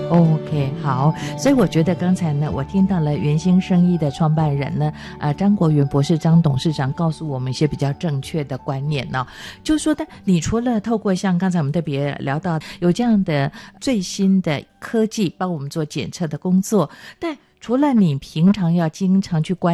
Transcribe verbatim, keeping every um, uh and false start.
OK， 好，所以我觉得刚才呢，我听到了元兴生医的创办人呢，呃，张国元博士张董事长告诉我们一些比较正确的观念呢、哦，就是说的，你除了透过像刚才我们特别聊到有这样的最新的科技帮我们做检测的工作，但除了你平常要经常去关